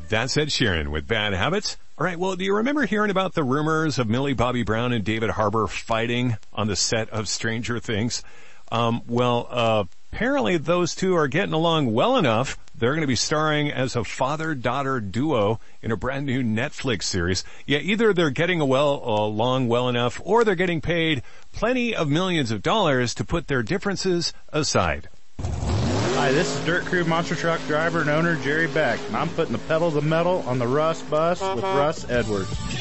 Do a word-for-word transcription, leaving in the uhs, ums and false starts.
That's Ed Sheeran with Bad Habits. All right, well, do you remember hearing about the rumors of Millie Bobby Brown and David Harbour fighting on the set of Stranger Things? Um, well, uh, apparently those two are getting along well enough. They're going to be starring as a father-daughter duo in a brand new Netflix series. Yeah, either they're getting well, along well enough, or they're getting paid plenty of millions of dollars to put their differences aside. Hi, this is Dirt Crew Monster Truck driver and owner Jerry Beck, and I'm putting the pedal to the metal on the Russ bus with Russ Edwards.